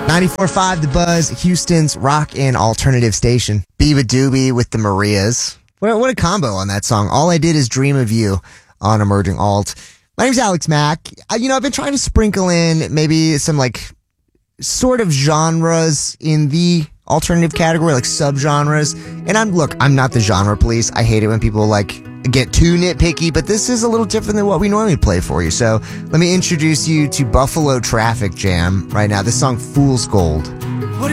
94.5 The Buzz, Houston's rock and alternative station. Biba Doobie with the Marias. What a combo on that song. All I Did Is Dream of You on Emerging Alt. My name's Alex Mack. I've been trying to sprinkle in maybe some sort of genres in the alternative category, like subgenres. And I'm not the genre police. I hate it when people get too nitpicky, but this is a little different than what we normally play for you. So let me introduce you to Buffalo Traffic Jam right now. This song, Fool's Gold.